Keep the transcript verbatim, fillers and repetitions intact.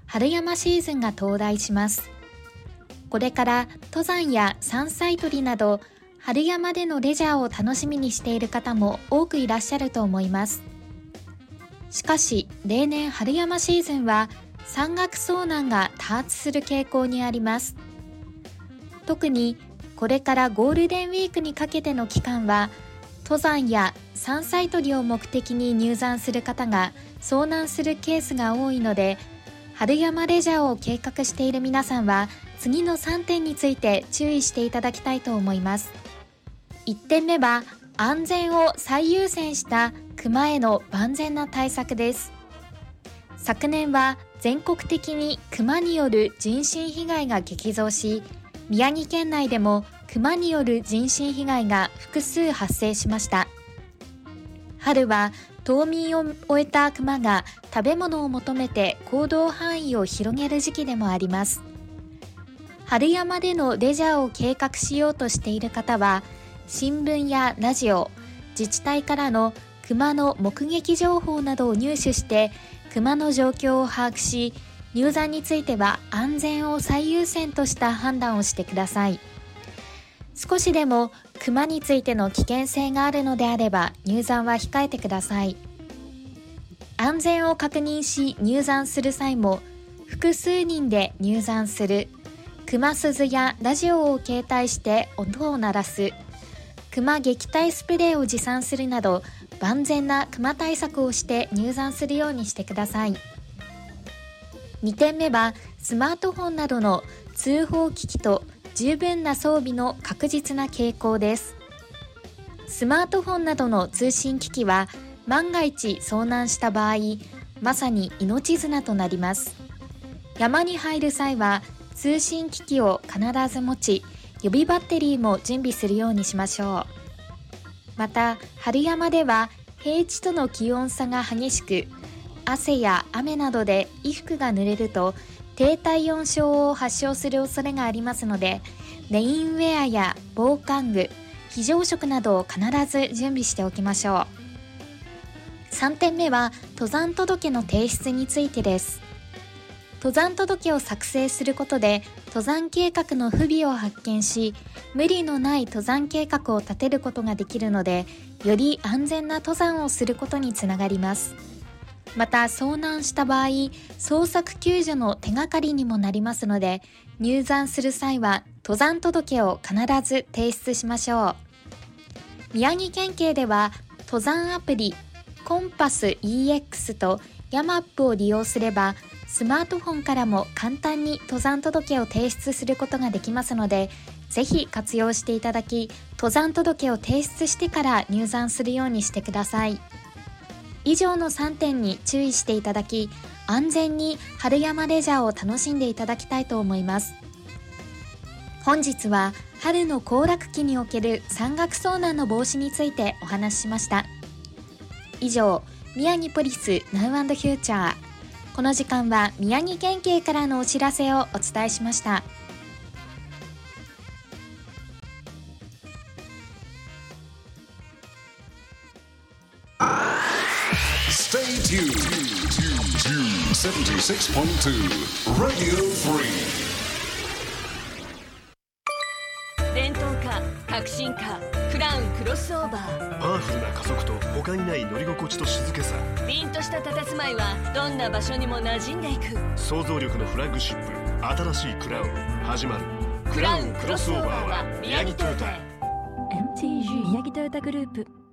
春山シーズンが到来します。これから登山や山菜採りなど春山でのレジャーを楽しみにしている方も多くいらっしゃると思います。しかし例年春山シーズンは山岳遭難が多発する傾向にあります。特にこれからゴールデンウィークにかけての期間は登山や山菜採りを目的に入山する方が遭難するケースが多いので、春山レジャーを計画している皆さんは次のさんてんについて注意していただきたいと思います。いってんめは安全を最優先した熊への万全な対策です。昨年は全国的に熊による人身被害が激増し、宮城県内でも熊による人身被害が複数発生しました。春は冬眠を終えた熊が食べ物を求めて行動範囲を広げる時期でもあります。春山でのレジャーを計画しようとしている方は、新聞やラジオ、自治体からの熊の目撃情報などを入手して熊の状況を把握し、入山については安全を最優先とした判断をしてください。少しでも熊についての危険性があるのであれば入山は控えてください。安全を確認し入山する際も複数人で入山する、熊鈴やラジオを携帯して音を鳴らす、熊撃退スプレーを持参するなど万全な熊対策をして入山するようにしてください。にてんめはスマートフォンなどの通報機器と十分な装備の確実な携行です。スマートフォンなどの通信機器は万が一遭難した場合、まさに命綱となります。山に入る際は通信機器を必ず持ち、予備バッテリーも準備するようにしましょう。また春山では平地との気温差が激しく、汗や雨などで衣服が濡れると低体温症を発症する恐れがありますので、レインウェアや防寒具、非常食などを必ず準備しておきましょう。さんてんめは登山届の提出についてです。登山届を作成することで登山計画の不備を発見し、無理のない登山計画を立てることができるので、より安全な登山をすることにつながります。また遭難した場合、捜索救助の手がかりにもなりますので、入山する際は登山届を必ず提出しましょう。宮城県警では登山アプリコンパス イーエックス とヤマップを利用すれば、スマートフォンからも簡単に登山届を提出することができますので、ぜひ活用していただき、登山届を提出してから入山するようにしてください。以上のさんてんに注意していただき、安全に春山レジャーを楽しんでいただきたいと思います。本日は春の行楽期における山岳遭難の防止についてお話ししました。以上、宮城ポリス Now and Future。この時間は宮城県警からのお知らせをお伝えしました。 Stay tuned to セブンティーシックスポイントツー Radio Free。 伝統化、革新化、クラウンクロスオーバー。 パワフルな加速と他にない乗り心地と静けさ。 凛とした佇まいはどんな場所にも馴染んでいく。 想像力のフラッグシップ、新しいクラウン始まる。 クラウンクロスオーバーは宮城トヨタ。 エムティージー 宮城トヨタグループ。